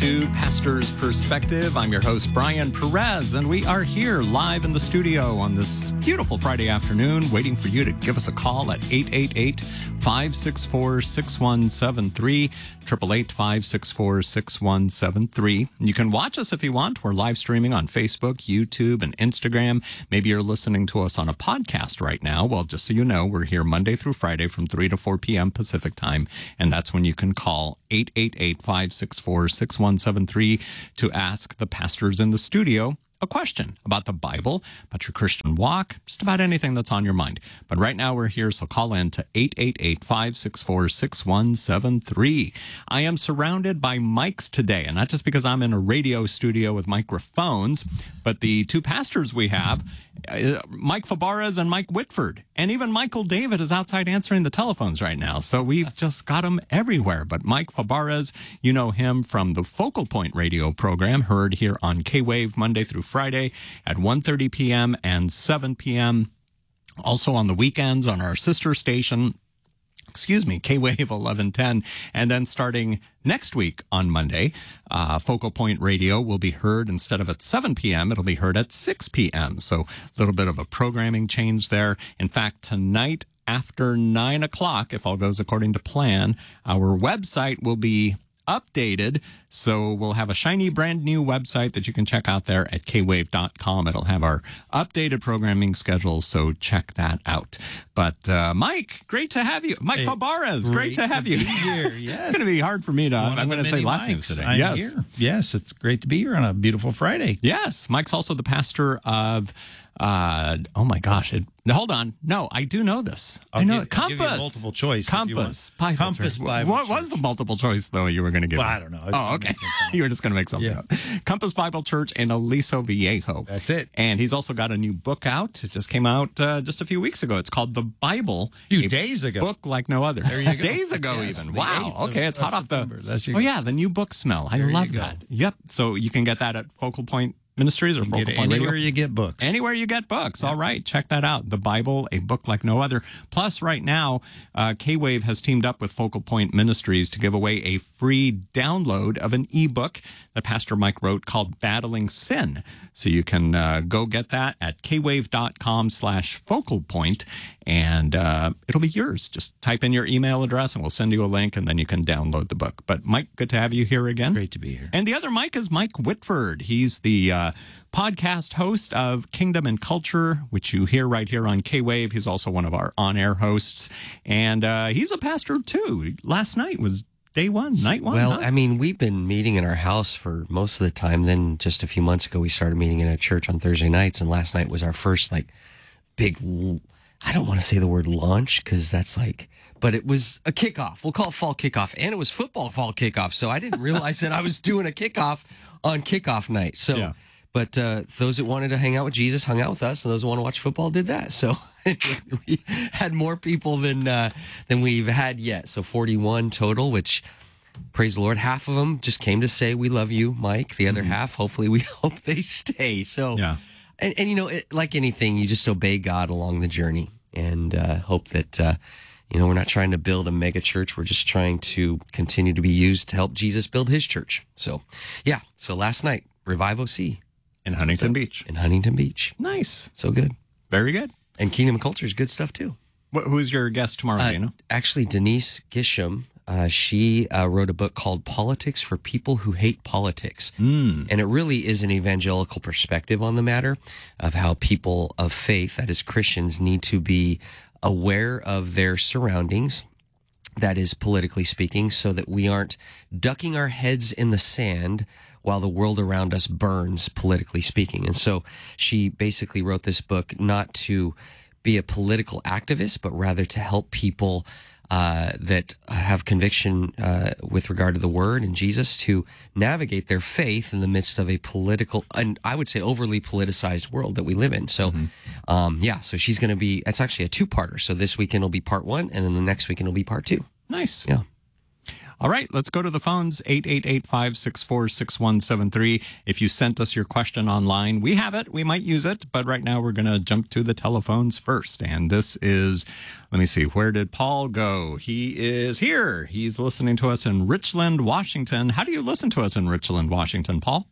to Pastor's Perspective. I'm your host, Brian Perez, and we are here live in the studio on this beautiful Friday afternoon, waiting for you to give us a call at 888-564-6173, 888-564-6173. You can watch us if you want. We're live streaming on Facebook, YouTube, and Instagram. Maybe you're listening to us on a podcast right now. Well, just so you know, we're here Monday through Friday from 3 to 4 p.m. Pacific time, and that's when you can call 888-564-6173 to ask the pastors in the studio a question about the Bible, about your Christian walk, just about anything that's on your mind. But right now we're here, so call in to 888-564-6173. I am surrounded by mics today, and not just because I'm in a radio studio with microphones, but the two pastors we have, Mike Fabarez and Mike Whitford, and even Michael David is outside answering the telephones right now. So we've just got them everywhere. But Mike Fabarez, you know him from the Focal Point radio program, heard here on K-Wave Monday through Friday at 1:30 p.m. and 7 p.m. Also on the weekends on our sister station, K-Wave 1110. And then starting next week on Monday, Focal Point Radio will be heard instead of at 7 p.m., it'll be heard at 6 p.m. So a little bit of a programming change there. In fact, tonight after 9 o'clock, if all goes according to plan, our website will be updated. So we'll have a shiny brand new website that you can check out there at kwave.com. It'll have our updated programming schedule, so check that out. But Mike, great to have you. Mike Fabarez, great to have you here. Yes. It's going to be hard for me to, I'm going to say last names today. Yes. Here. Yes, it's great to be here on a beautiful Friday. Yes. Mike's also the pastor of oh my gosh! Hold on. No, I do know this. I know Compass. I'll give you a multiple choice. Compass. Compass Bible. What was the multiple choice though you were going to give? Well, I don't know. Oh, okay. You were just going to make something up. Compass Bible Church in Aliso Viejo. That's it. And he's also got a new book out. It just came out just a few weeks ago. It's called The Bible. Days ago. Book like no other. There you go. Days ago, yes, even. Wow. Okay, it's hot off the. Oh yeah, the new book smell. I love that. Yep. So you can get that at Focal Point Ministries or Focal Point Radio. Anywhere you get books. Anywhere you get books. All right. Check that out. The Bible, a book like no other. Plus, right now, K-Wave has teamed up with Focal Point Ministries to give away a free download of an ebook that Pastor Mike wrote called Battling Sin. So you can go get that at kwave.com/focalpoint, and it'll be yours. Just type in your email address and we'll send you a link, and then you can download the book. But Mike, good to have you here again. Great to be here. And the other Mike is Mike Whitford. He's the podcast host of Kingdom and Culture, which you hear right here on K-Wave. He's also one of our on-air hosts, and he's a pastor too. Last night was day one, night one. Well, I mean, we've been meeting in our house for most of the time. Then just a few months ago, we started meeting in a church on Thursday nights, and last night was our first big, I don't want to say the word launch because that's but it was a kickoff. We'll call it fall kickoff, and it was football fall kickoff. So I didn't realize that I was doing a kickoff on kickoff night. So, yeah. But those that wanted to hang out with Jesus hung out with us, and those that want to watch football did that. So we had more people than we've had yet. So 41 total, which, praise the Lord, half of them just came to say we love you, Mike. The other half, hopefully, we hope they stay. So, yeah. And you know, like anything, you just obey God along the journey and hope that. We're not trying to build a mega church. We're just trying to continue to be used to help Jesus build his church. So, yeah. So last night, Revive OC. In Huntington Beach. In Huntington Beach. Nice. So good. Very good. And Kingdom and Culture is good stuff, too. Who's your guest tomorrow, do you know? Actually, Denise Gisham. She wrote a book called Politics for People Who Hate Politics. And it really is an evangelical perspective on the matter of how people of faith, that is Christians, need to be aware of their surroundings, that is politically speaking, so that we aren't ducking our heads in the sand while the world around us burns, politically speaking. And so she basically wrote this book not to be a political activist, but rather to help people that have conviction with regard to the Word and Jesus to navigate their faith in the midst of a political, and I would say overly politicized world that we live in. So, so she's going to be, it's actually a two-parter. So this weekend will be part one, and then the next weekend will be part two. Nice. Yeah. All right, let's go to the phones, 888-564-6173. If you sent us your question online, we have it. We might use it, but right now we're going to jump to the telephones first. And this is, let me see, where did Paul go? He is here. He's listening to us in Richland, Washington. How do you listen to us in Richland, Washington, Paul?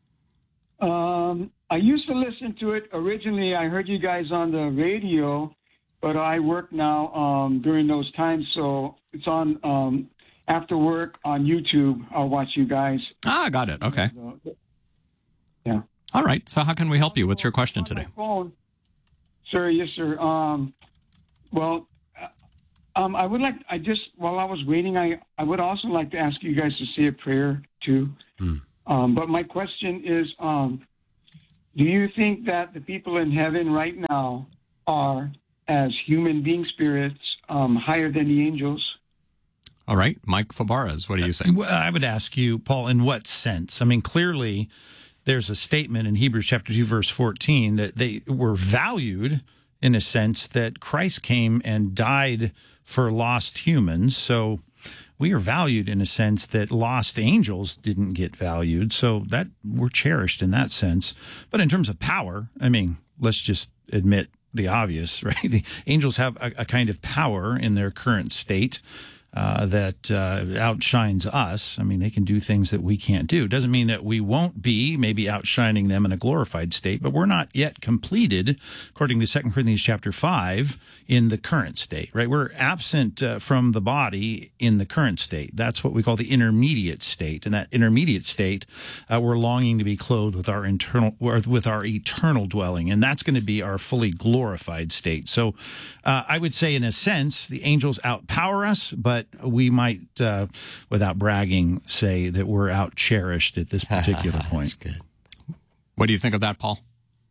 I used to listen to it. Originally, I heard you guys on the radio, but I work now during those times, so it's on after work on YouTube. I'll watch you guys. Ah, got it. Okay. Yeah. All right. So how can we help you? What's your question today? Phone. Sir, yes, sir. Well, I would like, while I was waiting, I would also like to ask you guys to say a prayer too. But my question is, do you think that the people in heaven right now are, as human being spirits, higher than the angels? All right. Mike Fabarez, what do you say? Well, I would ask you, Paul, in what sense? I mean, clearly there's a statement in Hebrews chapter 2, verse 14, that they were valued in a sense that Christ came and died for lost humans. So we are valued in a sense that lost angels didn't get valued. So that we're cherished in that sense. But in terms of power, I mean, let's just admit the obvious, right? The angels have a kind of power in their current state that outshines us. I mean, they can do things that we can't do. Doesn't mean that we won't be maybe outshining them in a glorified state, but we're not yet completed, according to 2 Corinthians chapter 5, in the current state, right? We're absent from the body in the current state. That's what we call the intermediate state. And that intermediate state, we're longing to be clothed with our eternal dwelling, and that's going to be our fully glorified state. So I would say, in a sense, the angels outpower us, but we might, without bragging, say that we're out cherished at this particular point. That's good. What do you think of that, Paul?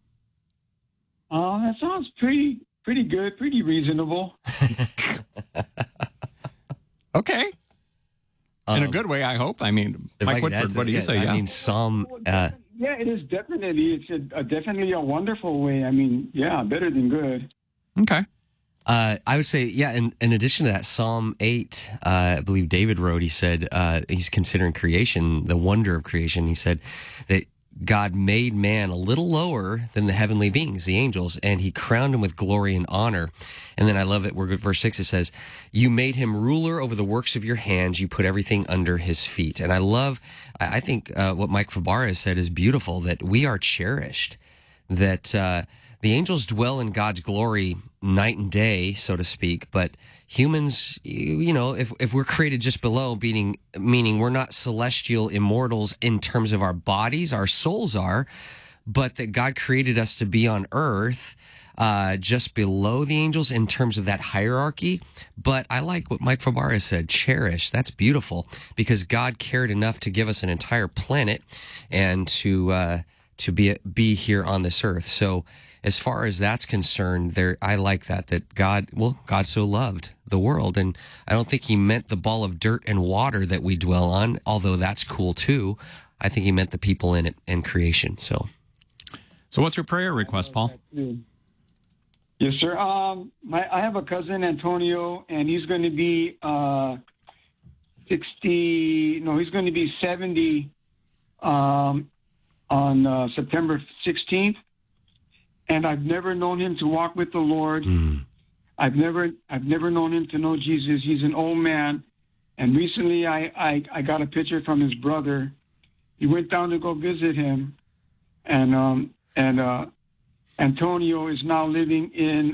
That sounds pretty good, pretty reasonable. Okay. In a good way, I hope. I mean, Mike Whitford, what do you say? I mean, Psalm... yeah, it is definitely. It's definitely a wonderful way. I mean, yeah, better than good. Okay. I would say, yeah, in addition to that, Psalm 8, I believe David wrote, he said, he's considering creation, the wonder of creation. He said that God made man a little lower than the heavenly beings, the angels, and he crowned him with glory and honor. And then I love it, where verse 6, it says, you made him ruler over the works of your hands. You put everything under his feet. And I think what Mike Fabarez said is beautiful, that we are cherished, that the angels dwell in God's glory night and day, so to speak, but humans, you know, if we're created just below, meaning we're not celestial immortals in terms of our bodies, our souls are, but that God created us to be on earth just below the angels in terms of that hierarchy. But I like what Mike Fabarez said, cherish. That's beautiful, because God cared enough to give us an entire planet and to be here on this earth. So as far as that's concerned, I like that God so loved the world. And I don't think he meant the ball of dirt and water that we dwell on, although that's cool too. I think he meant the people in it and creation. So what's your prayer request, Paul? Yes, sir. I have a cousin, Antonio, and he's going to be 70 on September 16th. And I've never known him to walk with the Lord. I've never known him to know Jesus. He's an old man. And recently I got a picture from his brother. He went down to go visit him. And Antonio is now living in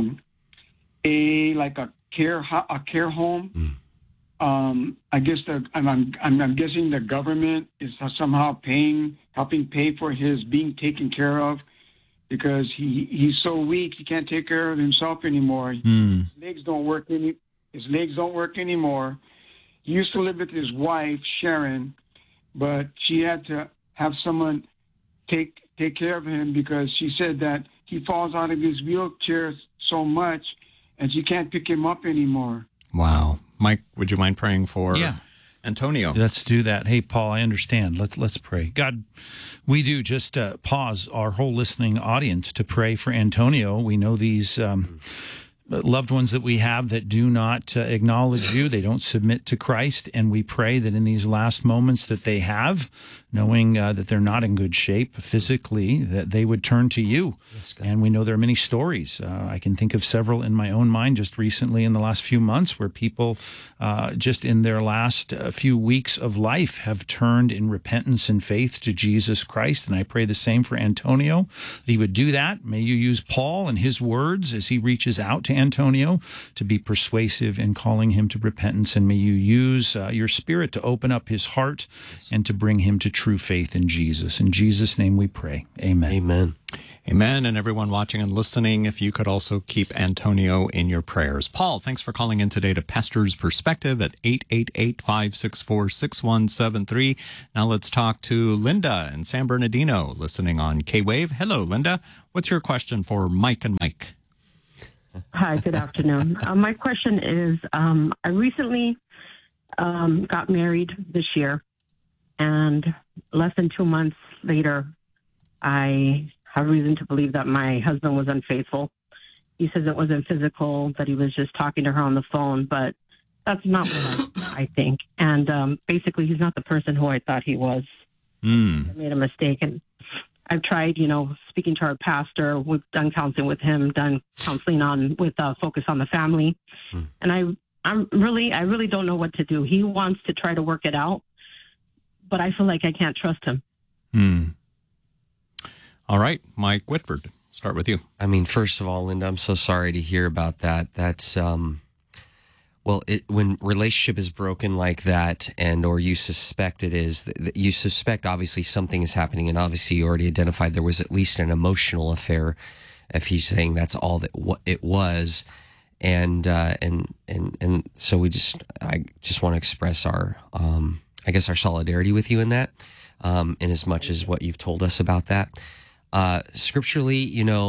a care home. I guess I'm guessing the government is somehow helping pay for his being taken care of, because he's so weak he can't take care of himself anymore. His legs don't work anymore. He used to live with his wife Sharon, but she had to have someone take care of him, because she said that he falls out of his wheelchair so much and she can't pick him up anymore. Wow. Mike, would you mind praying for Antonio? Let's do that. Hey, Paul, I understand. Let's pray. God, we do just pause our whole listening audience to pray for Antonio. We know these loved ones that we have that do not acknowledge you. They don't submit to Christ. And we pray that in these last moments that they have, knowing that they're not in good shape physically, that they would turn to you. Yes, and we know there are many stories. I can think of several in my own mind just recently in the last few months where people just in their last few weeks of life have turned in repentance and faith to Jesus Christ. And I pray the same for Antonio, that he would do that. May you use Paul and his words as he reaches out to Antonio to be persuasive in calling him to repentance. And may you use your Spirit to open up his heart and to bring him to true faith in Jesus. In Jesus' name we pray. Amen. Amen. Amen. And everyone watching and listening, if you could also keep Antonio in your prayers. Paul, thanks for calling in today to Pastor's Perspective at 888-564-6173. Now let's talk to Linda in San Bernardino, listening on K-Wave. Hello, Linda. What's your question for Mike and Mike? Hi, good afternoon. My question is, I recently got married this year, and less than 2 months later, I have reason to believe that my husband was unfaithful. He says it wasn't physical, that he was just talking to her on the phone, but that's not what I think. And basically, he's not the person who I thought he was. I made a mistake, and I've tried, speaking to our pastor. We've done counseling with him, done counseling with focus on the family. And I really don't know what to do. He wants to try to work it out, but I feel like I can't trust him. All right, Mike Whitford, start with you. I mean, first of all, Linda, I'm so sorry to hear about that. That's, when relationship is broken like that, or you suspect it is, you suspect obviously something is happening, and obviously you already identified there was at least an emotional affair, if he's saying that's all that it was. And so I just want to express our solidarity with you in that, in as much as what you've told us about that. Scripturally,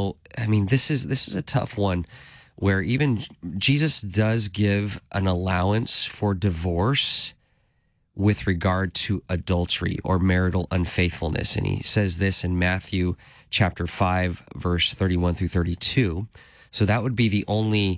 this is a tough one, where even Jesus does give an allowance for divorce with regard to adultery or marital unfaithfulness. And he says this in Matthew chapter 5, verse 31 through 32. So that would be the only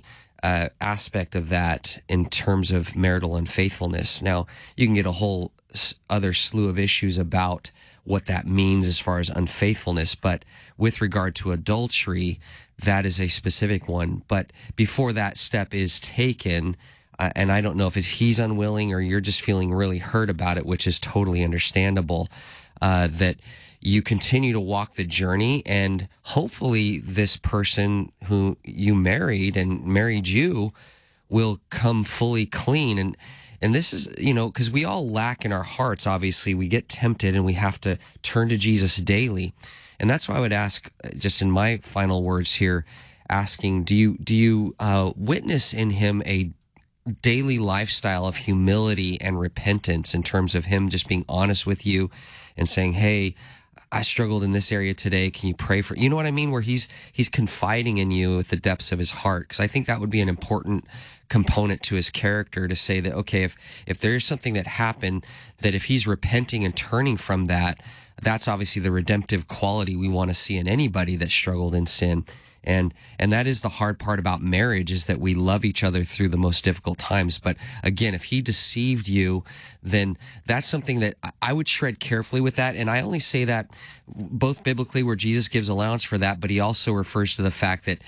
aspect of that in terms of marital unfaithfulness. Now, you can get a whole other slew of issues about what that means as far as unfaithfulness, but with regard to adultery, that is a specific one. But before that step is taken, and I don't know if he's unwilling or you're just feeling really hurt about it, which is totally understandable, that you continue to walk the journey, and hopefully this person who you married and married you will come fully clean. And this is, because we all lack in our hearts, obviously. We get tempted and we have to turn to Jesus daily. And that's why I would ask, just in my final words here, asking, do you witness in him a daily lifestyle of humility and repentance, in terms of him just being honest with you and saying, hey, I struggled in this area today. Can you pray for, you know what I mean? Where he's confiding in you with the depths of his heart. Because I think that would be an important component to his character, to say that, okay, if there is something that happened, that if he's repenting and turning from that, that's obviously the redemptive quality we want to see in anybody that struggled in sin. And that is the hard part about marriage, is that we love each other through the most difficult times. But again, if he deceived you, then that's something that I would tread carefully with that. And I only say that both biblically, where Jesus gives allowance for that, but he also refers to the fact that,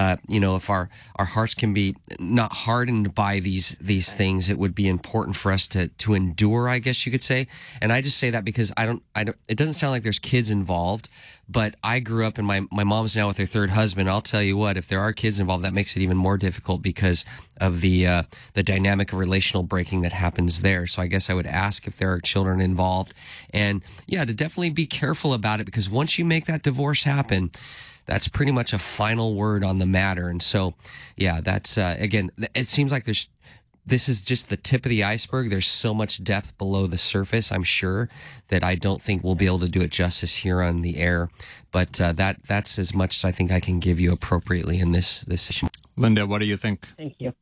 if our hearts can be not hardened by these things, it would be important for us to endure, I guess you could say. And I just say that because it doesn't sound like there's kids involved, but I grew up, and my mom's now with her third husband. I'll tell you what, if there are kids involved, that makes it even more difficult because of the dynamic of relational breaking that happens there. So I guess I would ask if there are children involved, and to definitely be careful about it, because once you make that divorce happen, that's pretty much a final word on the matter. And so, that's, again, it seems like this is just the tip of the iceberg. There's so much depth below the surface, I'm sure, that I don't think we'll be able to do it justice here on the air. But that's as much as I think I can give you appropriately in this issue. Linda, what do you think? Thank you.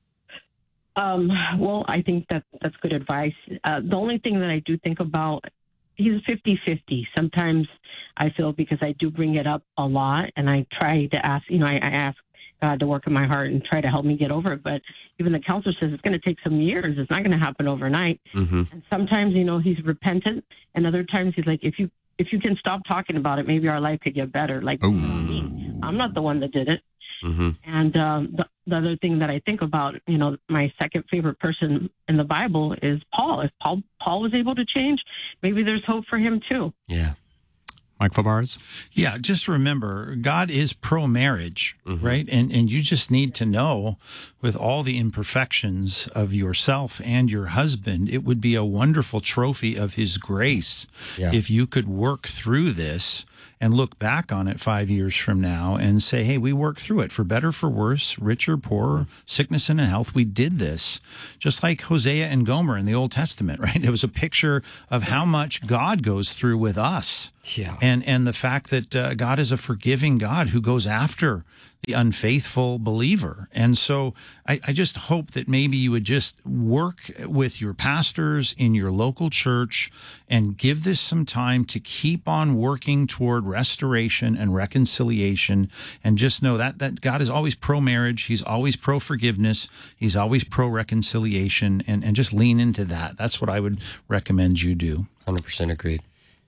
Well, I think that's good advice. The only thing that I do think about, he's 50-50. Sometimes I feel, because I do bring it up a lot, and I try to ask, I ask, God to work in my heart and try to help me get over it. But even the counselor says it's going to take some years. It's not going to happen overnight. Mm-hmm. And sometimes, he's repentant, and other times he's like, if you can stop talking about it, maybe our life could get better. Like, me. I'm not the one that did it. Mm-hmm. And the other thing that I think about, my second favorite person in the Bible is Paul. If Paul was able to change, maybe there's hope for him too. Yeah. Mike Fabarez? Yeah, just remember, God is pro-marriage, right? And you just need to know, with all the imperfections of yourself and your husband, it would be a wonderful trophy of his grace if you could work through this and look back on it 5 years from now and say, hey, we worked through it for better, for worse, richer, poorer, sickness and in health. We did this. Just like Hosea and Gomer in the Old Testament, right? It was a picture of how much God goes through with us. Yeah. And the fact that God is a forgiving God who goes after the unfaithful believer. And so I just hope that maybe you would just work with your pastors in your local church and give this some time to keep on working toward restoration and reconciliation, and just know that God is always pro-marriage. He's always pro-forgiveness. He's always pro-reconciliation, and just lean into that. That's what I would recommend you do. 100% agreed.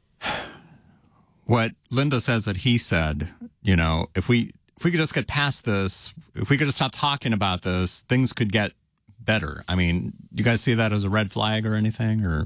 What Linda says that he said, if we could just get past this, if we could just stop talking about this, things could get better. I mean, you guys see that as a red flag or anything, or?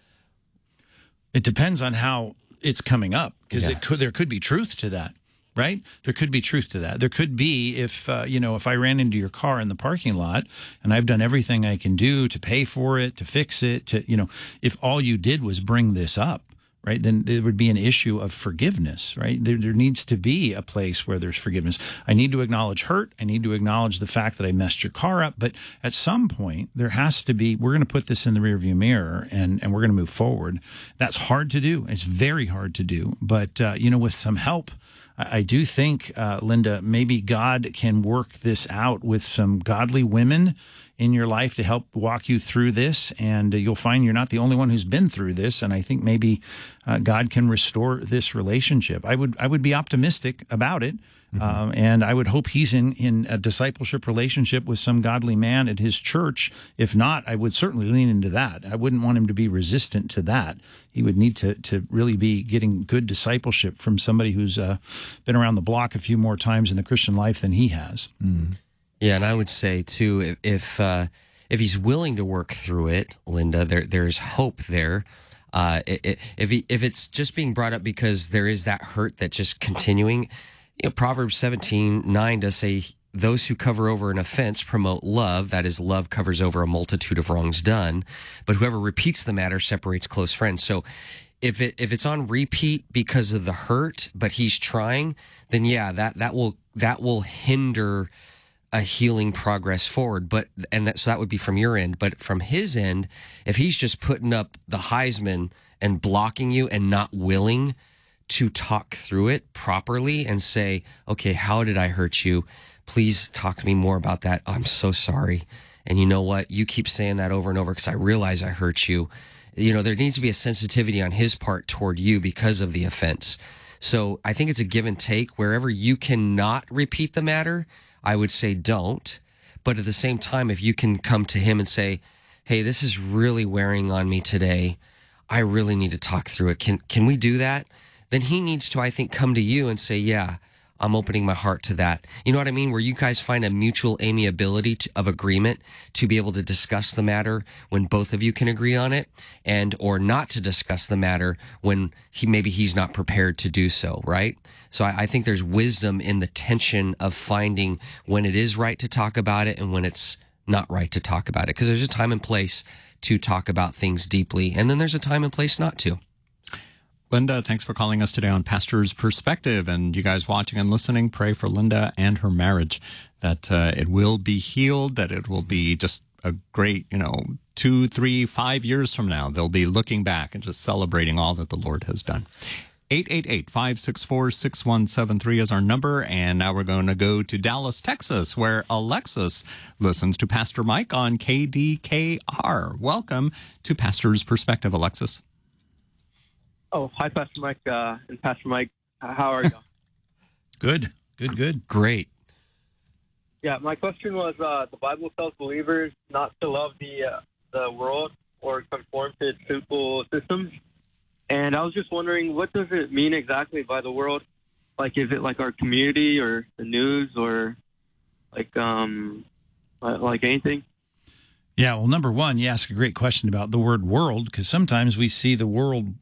It depends on how it's coming up, because there could be truth to that, right? There could be truth to that. There could be if I ran into your car in the parking lot and I've done everything I can do to pay for it, to fix it, if all you did was bring this up, right, then there would be an issue of forgiveness, right? There needs to be a place where there's forgiveness. I need to acknowledge hurt. I need to acknowledge the fact that I messed your car up. But at some point, there has to be, we're going to put this in the rearview mirror and we're going to move forward. That's hard to do. It's very hard to do. But, with some help, I do think, Linda, maybe God can work this out with some godly women in your life to help walk you through this, and you'll find you're not the only one who's been through this. And I think maybe God can restore this relationship. I would be optimistic about it, and I would hope he's in a discipleship relationship with some godly man at his church. If not, I would certainly lean into that. I wouldn't want him to be resistant to that. He would need to really be getting good discipleship from somebody who's been around the block a few more times in the Christian life than he has. Yeah, and I would say too, if he's willing to work through it, Linda, there's hope there. If it's just being brought up because there is that hurt that's just continuing, Proverbs 17:9 does say, "Those who cover over an offense promote love. That is, love covers over a multitude of wrongs done. But whoever repeats the matter separates close friends." So, if it's on repeat because of the hurt, but he's trying, then that will hinder a healing progress forward. So that would be from your end. But from his end, if he's just putting up the Heisman and blocking you and not willing to talk through it properly and say, okay, how did I hurt you? Please talk to me more about that. I'm so sorry. And you know what? You keep saying that over and over because I realize I hurt you. There needs to be a sensitivity on his part toward you because of the offense. So I think it's a give and take. Wherever you cannot repeat the matter, I would say don't. But at the same time, if you can come to him and say, hey, this is really wearing on me today, I really need to talk through it. Can we do that? Then he needs to, I think, come to you and say, yeah, I'm opening my heart to that. You know what I mean? Where you guys find a mutual amiability of agreement to be able to discuss the matter when both of you can agree on it, or not to discuss the matter when he's not prepared to do so, right? So I think there's wisdom in the tension of finding when it is right to talk about it and when it's not right to talk about it. Because there's a time and place to talk about things deeply, and then there's a time and place not to. Linda, thanks for calling us today on Pastor's Perspective. And you guys watching and listening, pray for Linda and her marriage, that it will be healed, that it will be just a great, 2, 3, 5 years from now, they'll be looking back and just celebrating all that the Lord has done. 888-564-6173 is our number. And now we're going to go to Dallas, Texas, where Alexis listens to Pastor Mike on KDKR. Welcome to Pastor's Perspective, Alexis. Oh, hi, Pastor Mike and Pastor Mike. How are you? Good. Great. Yeah, my question was, the Bible tells believers not to love the world or conform to its sinful systems. And I was just wondering, what does it mean exactly by the world? Like, is it like our community or the news or like anything? Yeah, well, number one, you ask a great question about the word world, because sometimes we see the word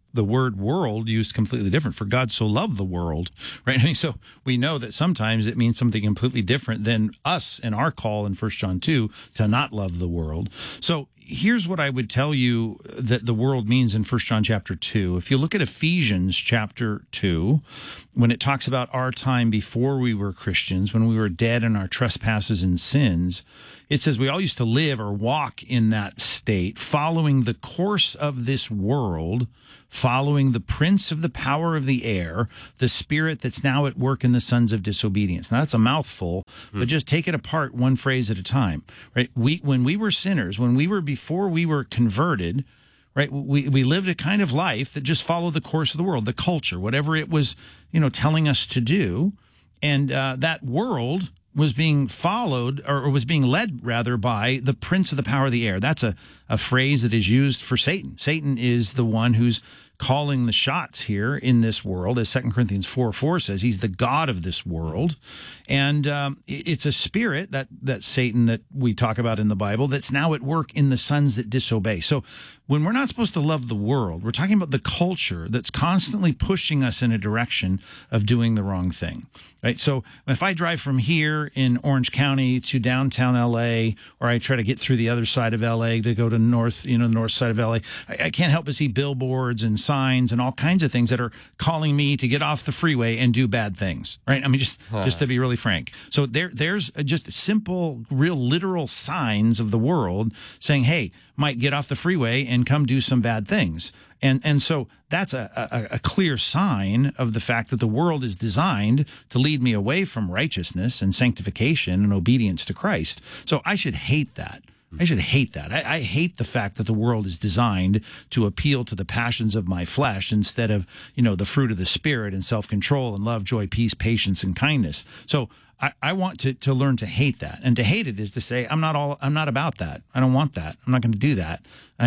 world used completely different. For God so loved the world, right? I mean, so we know that sometimes it means something completely different than us in our call in 1 John 2 to not love the world. So here's what I would tell you that the world means in 1 John chapter 2. If you look at Ephesians chapter 2, when it talks about our time before we were Christians, when we were dead in our trespasses and sins, it says we all used to live or walk in that state, following the course of this world, following the prince of the power of the air, the spirit that's now at work in the sons of disobedience. Now, that's a mouthful, but just take it apart one phrase at a time, right? When we were sinners, before we were converted, right, we lived a kind of life that just followed the course of the world, the culture, whatever it was, telling us to do. And that world was being followed, or was being led, rather, by the prince of the power of the air. That's a phrase that is used for Satan. Satan is the one who's calling the shots here in this world. As 2 Corinthians 4:4 says, he's the god of this world. And it's a spirit, that Satan that we talk about in the Bible, that's now at work in the sons that disobey. So when we're not supposed to love the world, we're talking about the culture that's constantly pushing us in a direction of doing the wrong thing, right? So if I drive from here in Orange County to downtown LA, or I try to get through the other side of LA to go to the north side of LA, I can't help but see billboards and signs and all kinds of things that are calling me to get off the freeway and do bad things, right? I mean, just to be really frank. So there's just simple, real literal signs of the world saying, hey, Mike, get off the freeway and come do some bad things. And so that's a clear sign of the fact that the world is designed to lead me away from righteousness and sanctification and obedience to Christ. So I should hate that. I should hate that. I hate the fact that the world is designed to appeal to the passions of my flesh instead of, the fruit of the Spirit and self-control and love, joy, peace, patience, and kindness. So I want to learn to hate that. And to hate it is to say, I'm not about that. I don't want that. I'm not going to do that.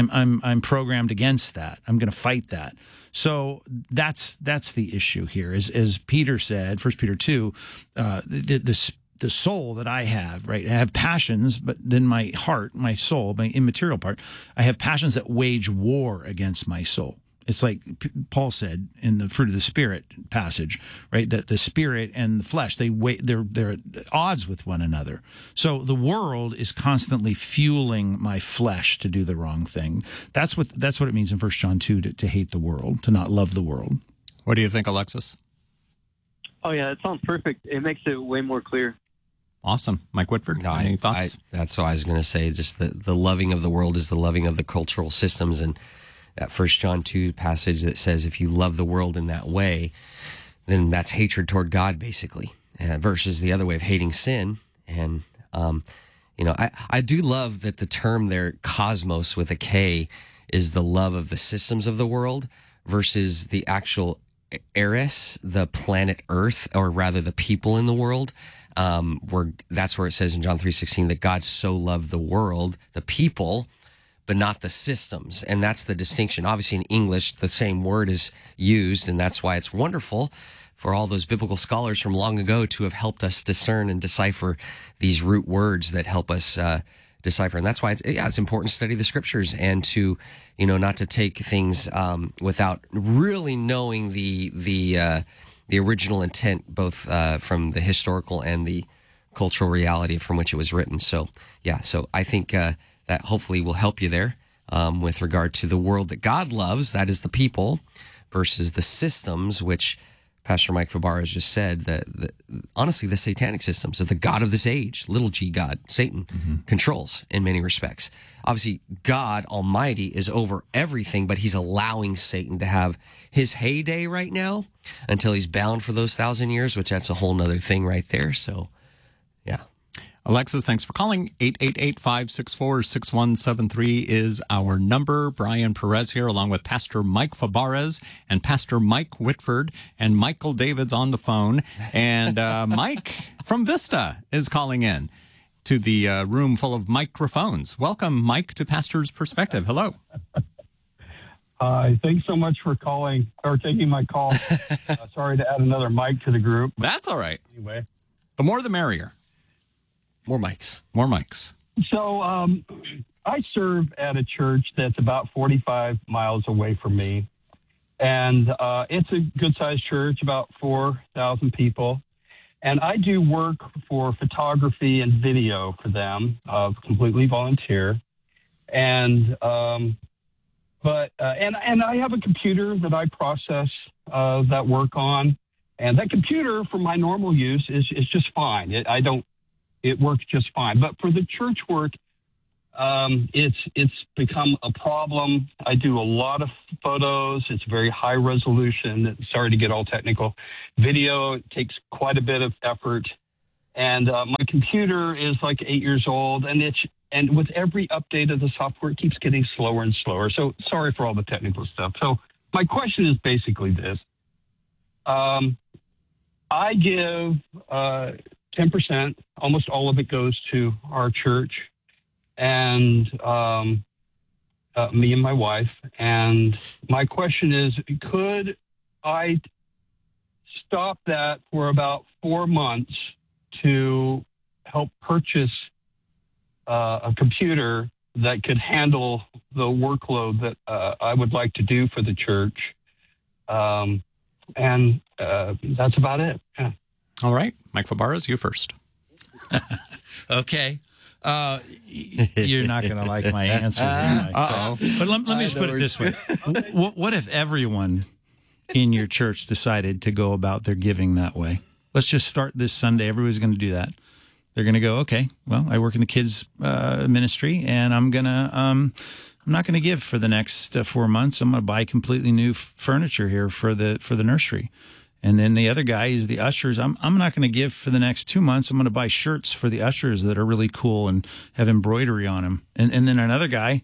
I'm programmed against that. I'm going to fight that. So that's the issue here. As Peter said, 1 Peter 2, the soul that I have, right? I have passions, but then my heart, my soul, my immaterial part, I have passions that wage war against my soul. It's like Paul said in the fruit of the Spirit passage, right? That the spirit and the flesh, they're at odds with one another. So the world is constantly fueling my flesh to do the wrong thing. That's what it means in 1 John 2 to hate the world, to not love the world. What do you think, Alexis? Oh, yeah, it sounds perfect. It makes it way more clear. Awesome. Mike Whitford, any thoughts? That's what I was going to say. Just the loving of the world is the loving of the cultural systems. And that 1 John 2 passage that says, if you love the world in that way, then that's hatred toward God, basically, versus the other way of hating sin. And, I do love that the term there, cosmos with a K, is the love of the systems of the world versus the actual Eris, the planet Earth, or rather the people in the world. That's where it says in John 3:16 that God so loved the world, the people, but not the systems. And that's the distinction. Obviously in English, the same word is used, and that's why it's wonderful for all those biblical scholars from long ago to have helped us discern and decipher these root words that help us decipher. And that's why it's important to study the scriptures and to, not to take things without really knowing the original intent, both from the historical and the cultural reality from which it was written. So I think that hopefully will help you there with regard to the world that God loves, that is the people, versus the systems, which Pastor Mike Fabara has just said, honestly, the satanic systems of the God of this age, little g God, Satan, controls in many respects. Obviously, God Almighty is over everything, but he's allowing Satan to have his heyday right now until he's bound for those 1,000 years, which that's a whole nother thing right there. So, yeah. Alexis, thanks for calling. 888-564-6173 is our number. Brian Perez here, along with Pastor Mike Fabarez and Pastor Mike Whitford, and Michael David's on the phone. And Mike from Vista is calling in. to the room full of microphones. Welcome, Mike, to Pastor's Perspective. Hello. Hi, thanks so much for calling or taking my call. Sorry to add another mic to the group. That's all right. Anyway, The more the merrier. More mics. More mics. so I serve at a church that's about 45 miles away from me. And it's a good-sized church, about 4,000 people. And I do work for photography and video for them, completely volunteer. And and I have a computer that I process that work on, and that computer for my normal use is just fine. It works just fine. But for the church work, it's become a problem. I do a lot of photos. It's very high resolution. Sorry to get all technical. Video takes quite a bit of effort. And my computer is like 8 years old, and with every update of the software, it keeps getting slower and slower. So sorry for all the technical stuff. So my question is basically this. I give 10%. Almost all of it goes to our church and me and my wife. And my question is, could I stop that for about 4 months to help purchase a computer that could handle the workload that I would like to do for the church? And that's about it. Yeah. All right. Mike Fabarez, you first. Okay. You're not going to like my answer. Uh-oh. But let me just put it this way. What if everyone in your church decided to go about their giving that way? Let's just start this Sunday. Everybody's going to do that. They're going to go, okay, well, I work in the kids ministry, and I'm not going to give for the next 4 months. I'm going to buy completely new furniture here for the nursery. And then the other guy is the ushers. I'm not going to give for the next 2 months. I'm going to buy shirts for the ushers that are really cool and have embroidery on them. And then another guy,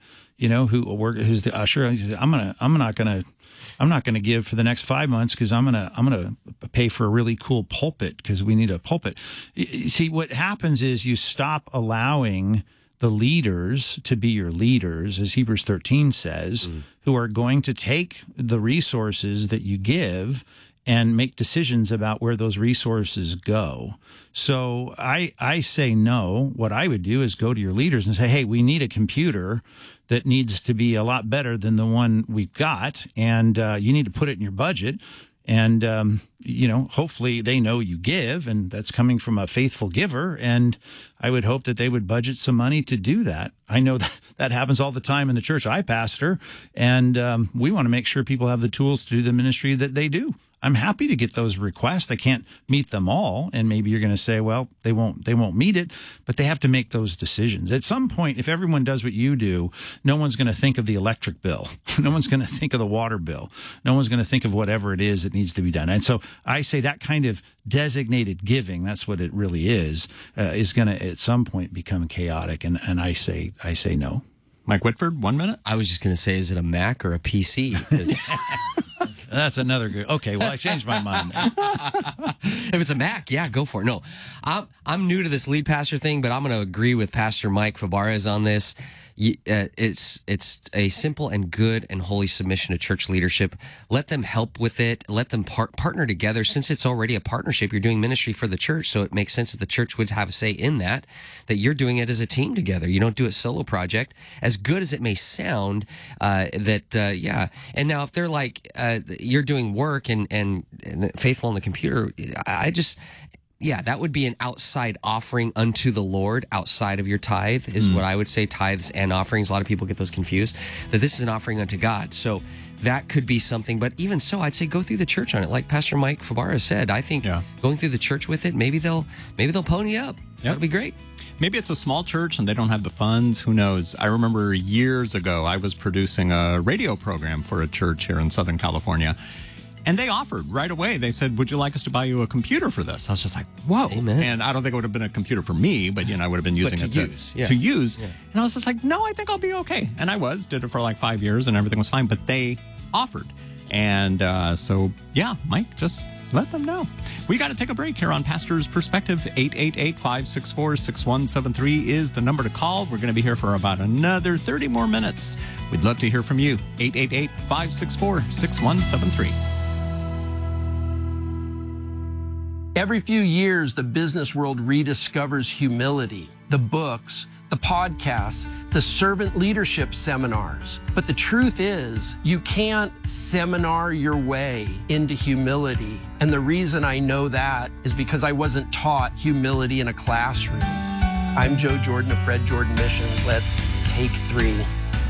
who's the usher, he says, I'm not going to give for the next 5 months because I'm gonna pay for a really cool pulpit because we need a pulpit. See, what happens is you stop allowing the leaders to be your leaders, as Hebrews 13 says, who are going to take the resources that you give and make decisions about where those resources go. So I say no. What I would do is go to your leaders and say, hey, we need a computer that needs to be a lot better than the one we've got, and you need to put it in your budget. And, hopefully they know you give, and that's coming from a faithful giver. And I would hope that they would budget some money to do that. I know that happens all the time in the church I pastor, and we want to make sure people have the tools to do the ministry that they do. I'm happy to get those requests. I can't meet them all. And maybe you're going to say, well, they won't meet it, but they have to make those decisions. At some point, if everyone does what you do, no one's going to think of the electric bill. No one's going to think of the water bill. No one's going to think of whatever it is that needs to be done. And so I say that kind of designated giving, that's what it really is going to at some point become chaotic. And I say no. Mike Whitford, 1 minute. I was just going to say, is it a Mac or a PC? 'Cause that's another good. Okay, well, I changed my mind. If it's a Mac, yeah, go for it. No, I'm new to this lead pastor thing, but I'm going to agree with Pastor Mike Fabarez on this. It's a simple and good and holy submission to church leadership. Let them help with it. Let them partner together. Since it's already a partnership, you're doing ministry for the church, so it makes sense that the church would have a say in that you're doing it as a team together. You don't do a solo project. As good as it may sound, yeah. And now if they're like, you're doing work and faithful on the computer, yeah, that would be an outside offering unto the Lord outside of your tithe is what I would say, tithes and offerings. A lot of people get those confused, that this is an offering unto God. So that could be something. But even so, I'd say go through the church on it. Like Pastor Mike Fabarez said, I think going through the church with it, maybe they'll pony up. That'd be great. Maybe it's a small church and they don't have the funds. Who knows? I remember years ago, I was producing a radio program for a church here in Southern California. And they offered right away. They said, would you like us to buy you a computer for this? I was just like, whoa. Amen. And I don't think it would have been a computer for me, but, I would have been using it to use. Yeah. And I was just like, no, I think I'll be okay. And I did it for like 5 years and everything was fine. But they offered. And so, yeah, Mike, just let them know. We got to take a break here on Pastor's Perspective. 888-564-6173 is the number to call. We're going to be here for about another 30 more minutes. We'd love to hear from you. 888-564-6173. Every few years, the business world rediscovers humility. The books, the podcasts, the servant leadership seminars. But the truth is, you can't seminar your way into humility. And the reason I know that is because I wasn't taught humility in a classroom. I'm Joe Jordan of Fred Jordan Missions. Let's take 3.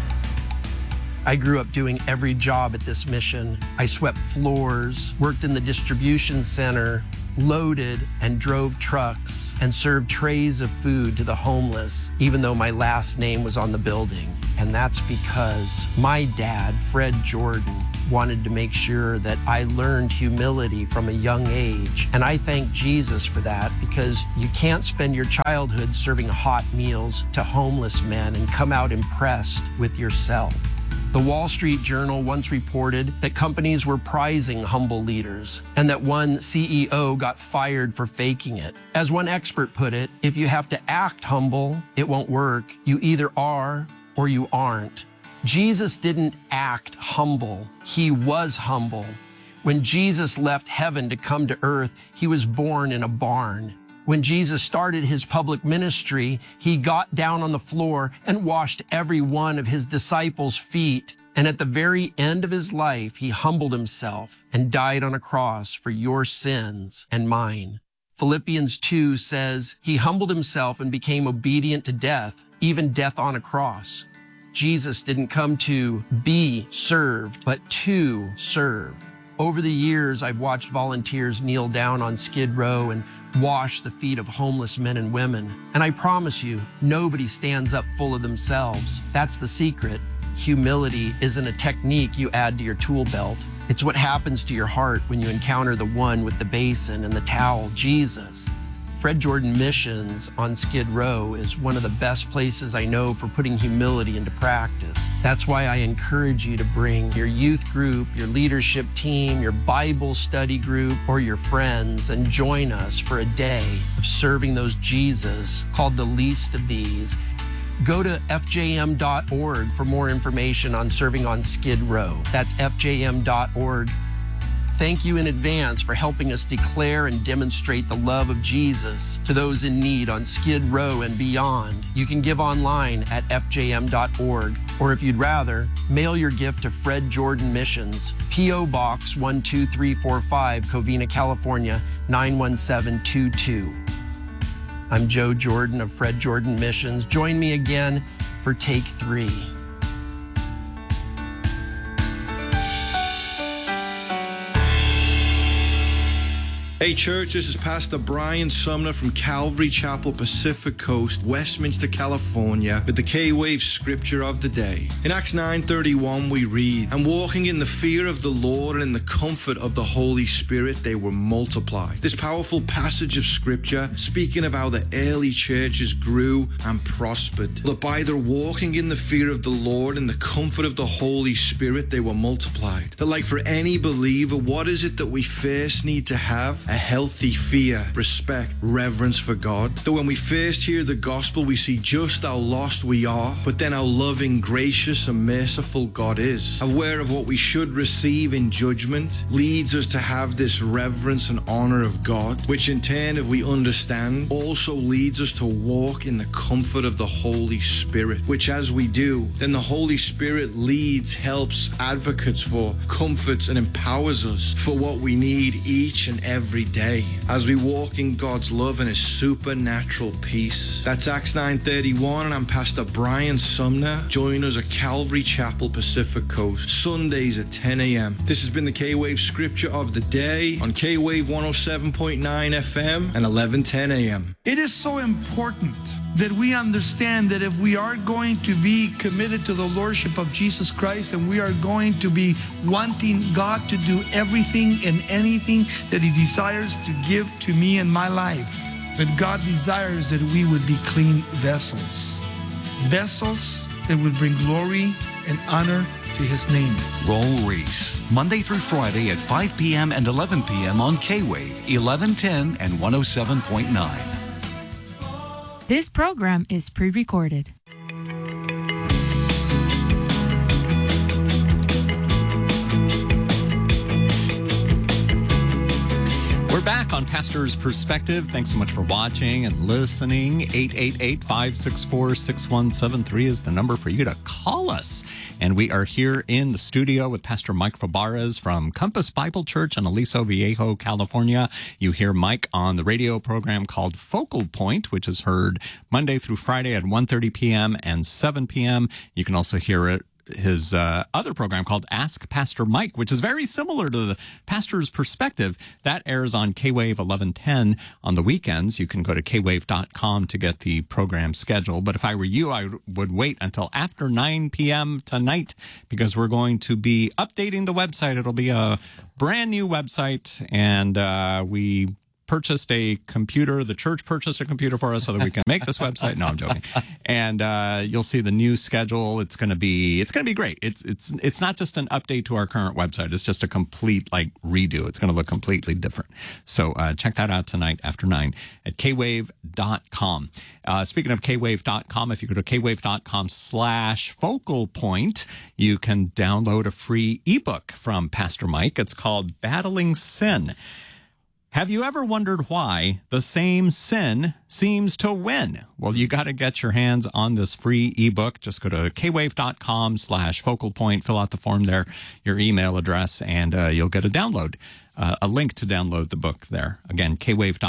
I grew up doing every job at this mission. I swept floors, worked in the distribution center, loaded and drove trucks, and served trays of food to the homeless, even though my last name was on the building. And that's because my dad, Fred Jordan, wanted to make sure that I learned humility from a young age. And I thank Jesus for that, because you can't spend your childhood serving hot meals to homeless men and come out impressed with yourself. The Wall Street Journal once reported that companies were prizing humble leaders and that one CEO got fired for faking it. As one expert put it, if you have to act humble, it won't work. You either are or you aren't. Jesus didn't act humble. He was humble. When Jesus left heaven to come to earth, he was born in a barn. When Jesus started his public ministry, he got down on the floor and washed every one of his disciples' feet. And at the very end of his life, he humbled himself and died on a cross for your sins and mine. Philippians 2 says, he humbled himself and became obedient to death, even death on a cross. Jesus didn't come to be served, but to serve. Over the years, I've watched volunteers kneel down on Skid Row and wash the feet of homeless men and women. And I promise you, nobody stands up full of themselves. That's the secret. Humility isn't a technique you add to your tool belt. It's what happens to your heart when you encounter the one with the basin and the towel, Jesus. Fred Jordan Missions on Skid Row is one of the best places I know for putting humility into practice. That's why I encourage you to bring your youth group, your leadership team, your Bible study group, or your friends and join us for a day of serving those Jesus called the least of these. Go to fjm.org for more information on serving on Skid Row. That's fjm.org. Thank you in advance for helping us declare and demonstrate the love of Jesus to those in need on Skid Row and beyond. You can give online at fjm.org, or if you'd rather, mail your gift to Fred Jordan Missions, P.O. Box 12345, Covina, California, 91722. I'm Joe Jordan of Fred Jordan Missions. Join me again for Take 3. Hey church, this is Pastor Brian Sumner from Calvary Chapel, Pacific Coast, Westminster, California, with the K-Wave scripture of the day. In Acts 9:31 we read, "And walking in the fear of the Lord and in the comfort of the Holy Spirit, they were multiplied." This powerful passage of scripture speaking of how the early churches grew and prospered. That by their walking in the fear of the Lord and the comfort of the Holy Spirit, they were multiplied. That like for any believer, what is it that we first need to have? A healthy fear, respect, reverence for God. That when we first hear the gospel, we see just how lost we are, but then how loving, gracious, and merciful God is. Aware of what we should receive in judgment leads us to have this reverence and honor of God, which in turn, if we understand, also leads us to walk in the comfort of the Holy Spirit, which as we do, then the Holy Spirit leads, helps, advocates for, comforts, and empowers us for what we need each and every day as we walk in God's love and his supernatural peace. That's Acts 9:31, and I'm Pastor Brian Sumner. Join us at Calvary Chapel, Pacific Coast, Sundays at 10 a.m. This has been the K-Wave scripture of the day on K-Wave 107.9 FM and 1110 a.m. It is so important that we understand that if we are going to be committed to the Lordship of Jesus Christ and we are going to be wanting God to do everything and anything that he desires to give to me in my life, that God desires that we would be clean vessels. Vessels that would bring glory and honor to his name. Roll Reese, Monday through Friday at 5 p.m. and 11 p.m. on K-Wave, 1110 and 107.9. This program is pre-recorded. We're back on Pastor's Perspective. Thanks so much for watching and listening. 888-564-6173 is the number for you to call us. And we are here in the studio with Pastor Mike Fabarez from Compass Bible Church in Aliso Viejo, California. You hear Mike on the radio program called Focal Point, which is heard Monday through Friday at 1:30 p.m. and 7 p.m. You can also hear his other program called Ask Pastor Mike, which is very similar to the Pastor's Perspective. That airs on K-Wave 1110 on the weekends. You can go to kwave.com to get the program schedule. But if I were you, I would wait until after 9 p.m. tonight, because we're going to be updating the website. It'll be a brand new website, and we purchased a computer. The church purchased a computer for us so that we can make this website. No, I'm joking. And you'll see the new schedule. It's going to be great. It's not just an update to our current website. It's just a complete redo. It's going to look completely different. So check that out tonight after 9 at kwave.com. Speaking of kwave.com, if you go to kwave.com/focal point, you can download a free ebook from Pastor Mike. It's called Battling Sin. Have you ever wondered why the same sin seems to win? Well, you got to get your hands on this free ebook. Just go to kwave.com/focal point, fill out the form there, your email address, and you'll get a download, a link to download the book there. Again,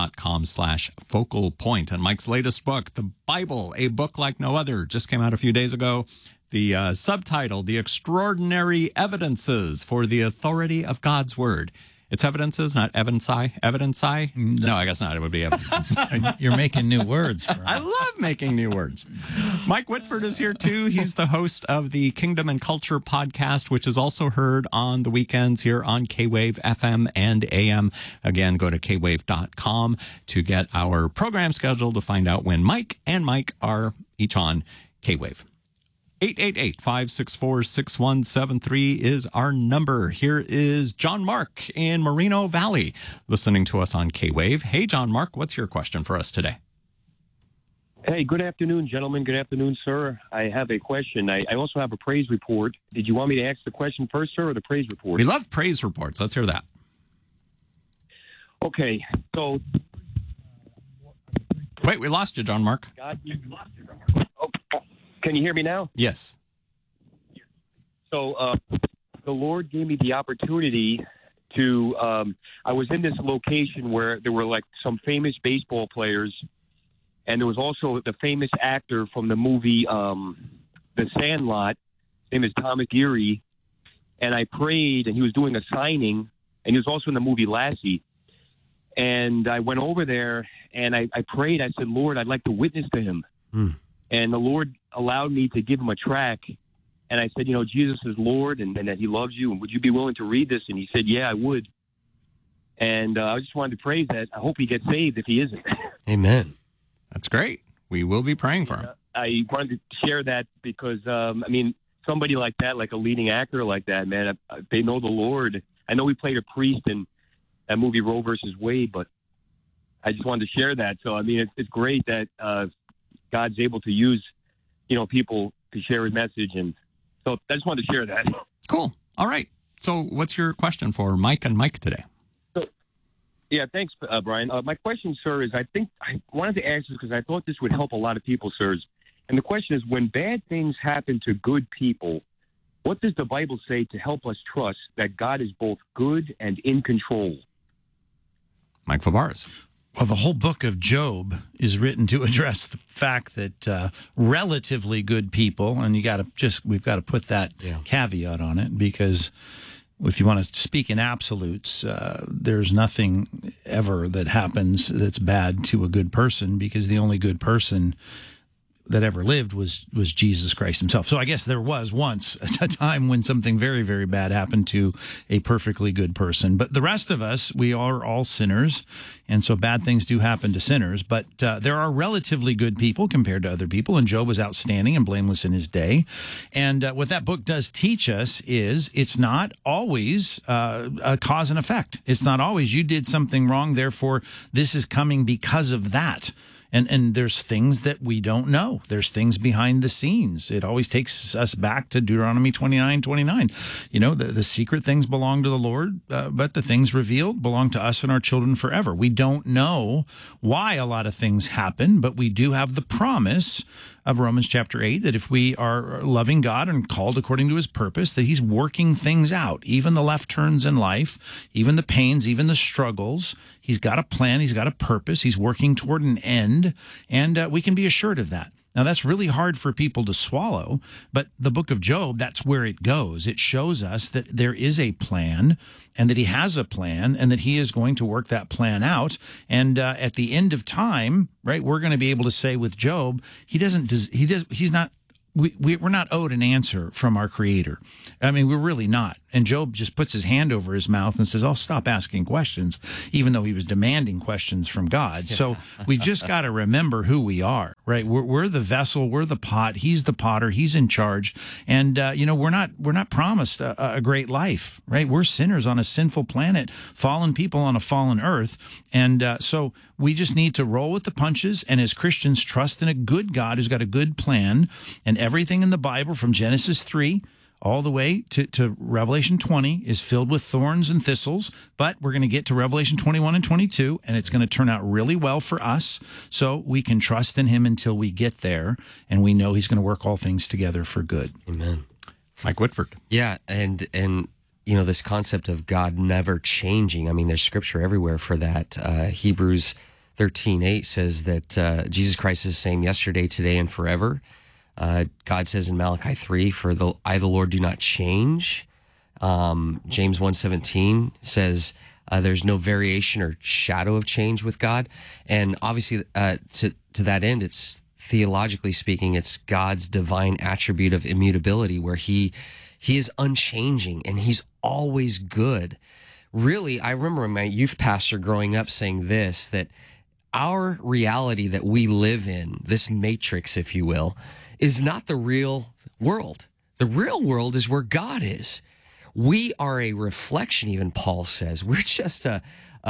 kwave.com/focal point. And Mike's latest book, The Bible, a book like no other, just came out a few days ago. The subtitle, The Extraordinary Evidences for the Authority of God's Word. It's evidences, not evidence-I. Evidence-I? No, I guess not. It would be evidences. You're making new words. Brian. I love making new words. Mike Whitford is here, too. He's the host of the Kingdom and Culture podcast, which is also heard on the weekends here on K-Wave FM and AM. Again, go to kwave.com to get our program schedule to find out when Mike and Mike are each on K-Wave. 888-564-6173 is our number. Here is John Mark in Moreno Valley listening to us on K-Wave. Hey, John Mark, what's your question for us today? Hey, good afternoon, gentlemen. Good afternoon, sir. I have a question. I also have a praise report. Did you want me to ask the question first, sir, or the praise report? We love praise reports. Let's hear that. Okay, so... Wait, we lost you, John Mark. Can you hear me now? Yes. So the Lord gave me the opportunity to, I was in this location where there were some famous baseball players, and there was also the famous actor from the movie The Sandlot. His name is Thomas Geary, and I prayed, and he was doing a signing, and he was also in the movie Lassie. And I went over there, and I prayed. I said, Lord, I'd like to witness to him. And the Lord allowed me to give him a track. And I said, Jesus is Lord and that he loves you. And would you be willing to read this? And he said, yeah, I would. And I just wanted to praise that. I hope he gets saved if he isn't. Amen. That's great. We will be praying for him. I wanted to share that because, somebody like that, like a leading actor like that, man, they know the Lord. I know he played a priest in that movie Roe versus Wade, but I just wanted to share that. So, it's great that God's able to use, people to share his message. And so I just wanted to share that. Cool. All right. So what's your question for Mike and Mike today? Yeah, thanks, Brian. My question, sir, is I wanted to ask this because I thought this would help a lot of people, sirs. And the question is, when bad things happen to good people, what does the Bible say to help us trust that God is both good and in control? Mike Fabarez. Well, the whole book of Job is written to address the fact that relatively good people, and we've got to put that caveat on it, because if you want to speak in absolutes, there's nothing ever that happens that's bad to a good person, because the only good person that ever lived was Jesus Christ himself. So I guess there was once a time when something very, very bad happened to a perfectly good person. But the rest of us, we are all sinners, and so bad things do happen to sinners. But there are relatively good people compared to other people, and Job was outstanding and blameless in his day. And what that book does teach us is it's not always a cause and effect. It's not always you did something wrong, therefore this is coming because of that. And there's things that we don't know. There's things behind the scenes. It always takes us back to Deuteronomy 29:29. You know, the secret things belong to the Lord, but the things revealed belong to us and our children forever. We don't know why a lot of things happen, but we do have the promise of Romans chapter 8 that if we are loving God and called according to his purpose, that he's working things out, even the left turns in life, even the pains, even the struggles. He's got a plan. He's got a purpose. He's working toward an end, and we can be assured of that. Now, that's really hard for people to swallow, but the book of Job, that's where it goes. It shows us that there is a plan and that he has a plan and that he is going to work that plan out. And at the end of time, right, we're going to be able to say with Job, we're not owed an answer from our Creator. I mean, we're really not. And Job just puts his hand over his mouth and says, "Oh, stop asking questions," even though he was demanding questions from God. Yeah. So we've just got to remember who we are, right? We're the vessel, we're the pot, he's the potter, he's in charge. And, we're not promised a great life, right? We're sinners on a sinful planet, fallen people on a fallen earth. And so we just need to roll with the punches, and as Christians, trust in a good God who's got a good plan. And everything in the Bible from Genesis 3 all the way to Revelation 20 is filled with thorns and thistles, but we're going to get to Revelation 21 and 22, and it's going to turn out really well for us, so we can trust in him until we get there, and we know he's going to work all things together for good. Amen. Mike Whitford. Yeah, and this concept of God never changing, I mean, there's scripture everywhere for that. Hebrews 13:8 says that Jesus Christ is the same yesterday, today, and forever. God says in Malachi 3, I, the Lord, do not change. James 1:17 says there's no variation or shadow of change with God. And obviously, to that end, it's theologically speaking, it's God's divine attribute of immutability, where he is unchanging and he's always good. Really, I remember my youth pastor growing up saying this, that our reality that we live in, this matrix, if you will, is not the real world. The real world is where God is. We are a reflection, even Paul says. We're just a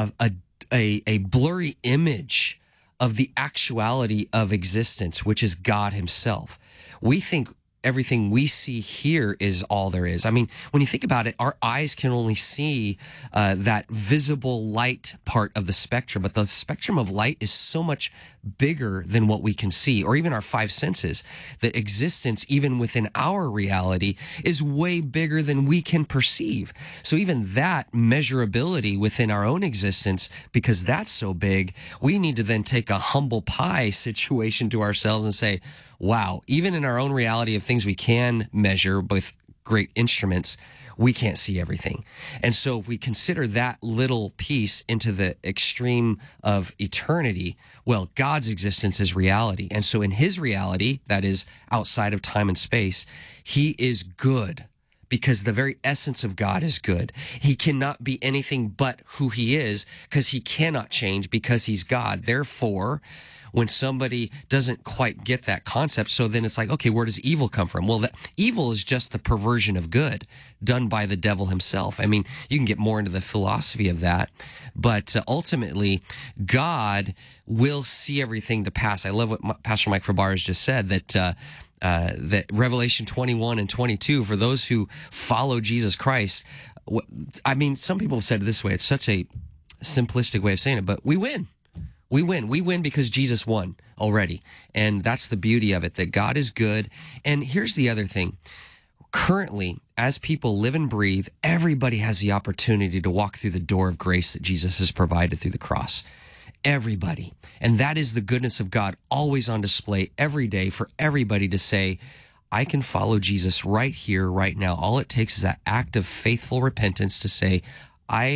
blurry image of the actuality of existence, which is God himself. We think everything we see here is all there is. I mean, when you think about it, our eyes can only see that visible light part of the spectrum, but the spectrum of light is so much bigger than what we can see, or even our five senses. That existence, even within our reality, is way bigger than we can perceive. So even that measurability within our own existence, because that's so big, we need to then take a humble pie situation to ourselves and say, wow, even in our own reality of things we can measure with great instruments, we can't see everything. And so if we consider that little piece into the extreme of eternity, well, God's existence is reality. And so in his reality, that is outside of time and space, he is good, because the very essence of God is good. He cannot be anything but who he is, because he cannot change, because he's God. Therefore, when somebody doesn't quite get that concept, so then it's like, okay, where does evil come from? Well, evil is just the perversion of good done by the devil himself. I mean, you can get more into the philosophy of that, but ultimately, God will see everything to pass. I love what Pastor Mike Fabarez just said, that Revelation 21 and 22, for those who follow Jesus Christ, I mean, some people have said it this way, it's such a simplistic way of saying it, but we win. We win. We win because Jesus won already. And that's the beauty of it, that God is good. And here's the other thing. Currently, as people live and breathe, everybody has the opportunity to walk through the door of grace that Jesus has provided through the cross. Everybody. And that is the goodness of God always on display every day for everybody to say, I can follow Jesus right here, right now. All it takes is that act of faithful repentance to say, I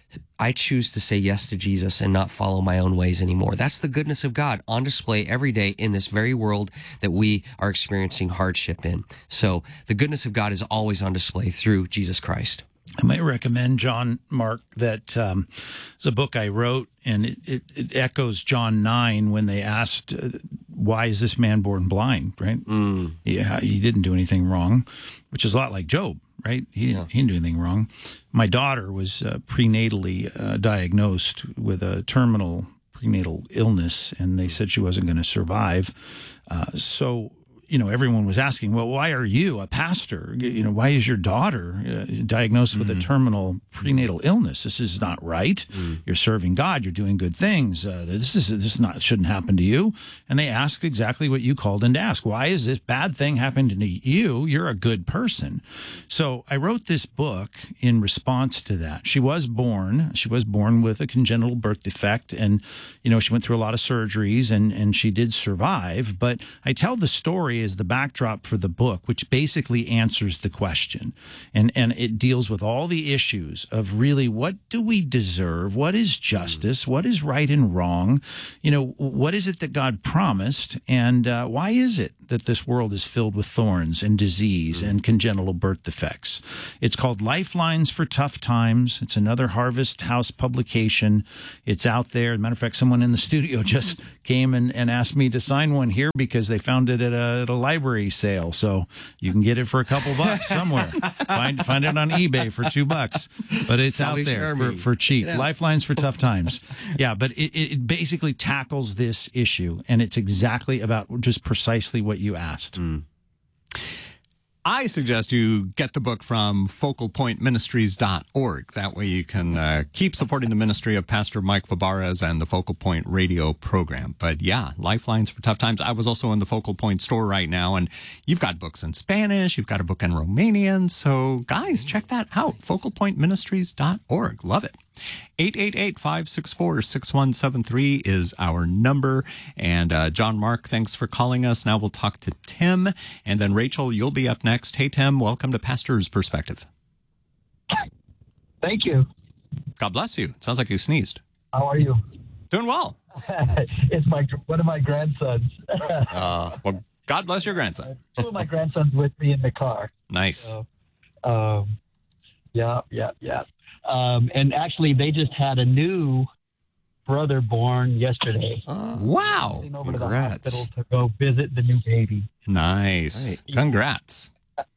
I choose to say yes to Jesus and not follow my own ways anymore. That's the goodness of God on display every day in this very world that we are experiencing hardship in. So the goodness of God is always on display through Jesus Christ. I might recommend, John Mark, that it's a book I wrote, and it echoes John 9 when they asked, why is this man born blind, right? Yeah, he didn't do anything wrong, which is a lot like Job, right? He didn't do anything wrong. My daughter was prenatally diagnosed with a terminal prenatal illness, and they said she wasn't going to survive. So everyone was asking, well, why are you a pastor? Why is your daughter diagnosed with a terminal prenatal illness? This is not right. You're serving God. You're doing good things. Shouldn't happen to you. And they asked exactly what you called in to ask. Why is this bad thing happening to you? You're a good person. So I wrote this book in response to that. She was born with a congenital birth defect, and she went through a lot of surgeries, and she did survive. But I tell the story is the backdrop for the book, which basically answers the question. And it deals with all the issues of really, what do we deserve? What is justice? What is right and wrong? What is it that God promised? And why is it that this world is filled with thorns and disease and congenital birth defects? It's called Lifelines for Tough Times. It's another Harvest House publication. It's out there. As a matter of fact, someone in the studio just came and asked me to sign one here because they found it at a library sale. So you can get it for a couple bucks somewhere. Find it on eBay for $2, but it's out there for cheap. Lifelines for Tough Times. Yeah, but it basically tackles this issue, and it's exactly about just precisely what you asked. I suggest you get the book from focalpointministries.org. That way you can keep supporting the ministry of Pastor Mike Fabarez and the Focal Point radio program. But yeah, Lifelines for Tough Times. I was also in the Focal Point store right now, and you've got books in Spanish. You've got a book in Romanian. So guys, check that out. focalpointministries.org. Love it. 888-564-6173 is our number. And John Mark, thanks for calling us. Now we'll talk to Tim. And then Rachel, you'll be up next. Hey, Tim, welcome to Pastor's Perspective. Thank you. God bless you. Sounds like you sneezed. How are you? Doing well. It's one of my grandsons. Well, God bless your grandson. Two of my grandsons with me in the car. Nice. Yeah. And actually, they just had a new brother born yesterday. Wow. Over to the hospital to go visit the new baby. Nice. Congrats.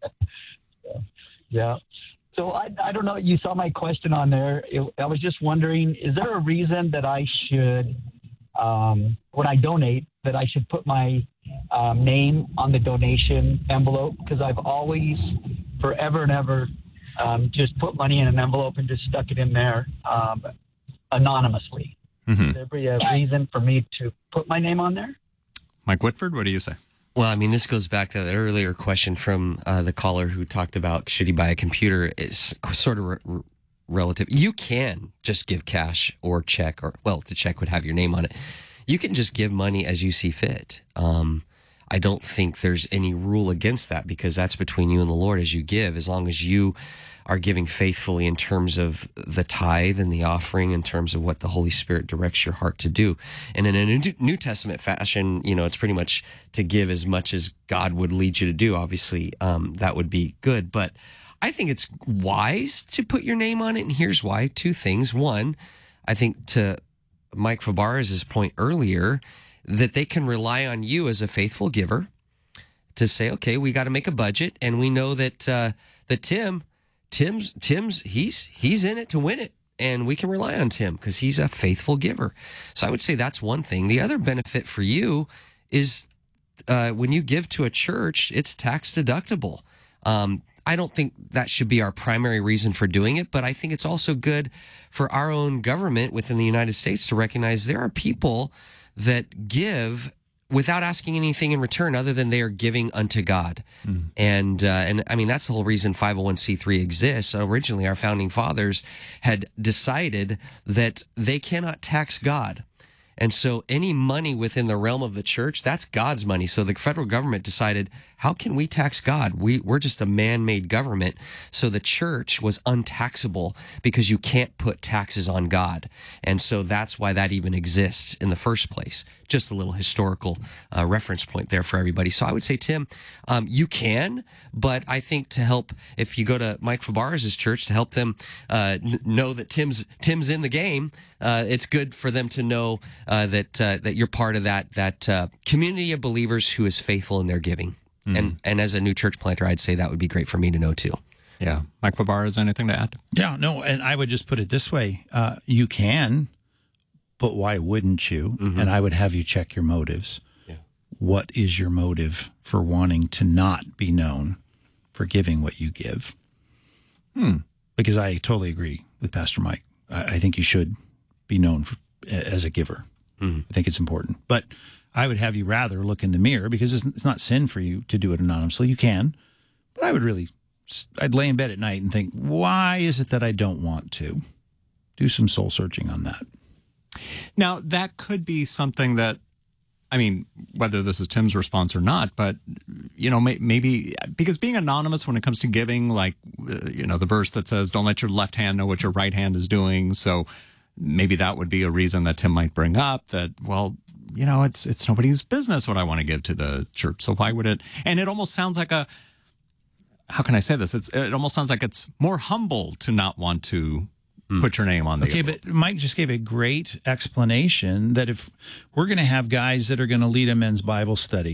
Yeah. So I don't know. You saw my question on there. I was just wondering, is there a reason that I should, when I donate, that I should put my name on the donation envelope? Because I've always, forever and ever, just put money in an envelope and just stuck it in there anonymously. Is there be a reason for me to put my name on there? Mike Whitford, what do you say? Well, I mean, this goes back to the earlier question from the caller who talked about should he buy a computer. It's sort of relative. You can just give cash or check, or, well, the check would have your name on it. You can just give money as you see fit. I don't think there's any rule against that, because that's between you and the Lord as you give, as long as you are giving faithfully in terms of the tithe and the offering, in terms of what the Holy Spirit directs your heart to do. And in a New Testament fashion, it's pretty much to give as much as God would lead you to do. Obviously, that would be good. But I think it's wise to put your name on it, and here's why. Two things. One, I think to Mike Fabarez's point earlier, that they can rely on you as a faithful giver to say, okay, we got to make a budget, and we know that that Tim's he's in it to win it, and we can rely on Tim because he's a faithful giver. So I would say that's one thing. The other benefit for you is when you give to a church, it's tax deductible. I don't think that should be our primary reason for doing it, but I think it's also good for our own government within the United States to recognize there are people that give without asking anything in return other than they are giving unto God. And I mean, that's the whole reason 501c3 exists. Originally, our founding fathers had decided that they cannot tax God. And so any money within the realm of the church, that's God's money. So the federal government decided, how can we tax God? We're just a man-made government. So the church was untaxable because you can't put taxes on God. And so that's why that even exists in the first place. Just a little historical reference point there for everybody. So I would say, Tim, you can, but I think to help, if you go to Mike Fabarez's church, to help them know that Tim's in the game, it's good for them to know that you're part of that community of believers who is faithful in their giving. And as a new church planter, I'd say that would be great for me to know too. Yeah. Mike Fabarez, anything to add? Yeah, no, and I would just put it this way. You can, but why wouldn't you? And I would have you check your motives. Yeah. What is your motive for wanting to not be known for giving what you give? Because I totally agree with Pastor Mike. I think you should be known as a giver. I think it's important. But I would have you rather look in the mirror, because it's not sin for you to do it anonymously. You can. But I'd lay in bed at night and think, why is it that I don't want to? Do some soul searching on that. Now, that could be something that, I mean, whether this is Tim's response or not, but, you know, maybe because being anonymous when it comes to giving, like, you know, the verse that says, don't let your left hand know what your right hand is doing. So maybe that would be a reason that Tim might bring up that, well, you know, it's nobody's business what I want to give to the church. So why would it? And it almost sounds like how can I say this? It almost sounds like it's more humble to not want to put your name on the envelope. But Mike just gave a great explanation that if we're going to have guys that are going to lead a men's Bible study,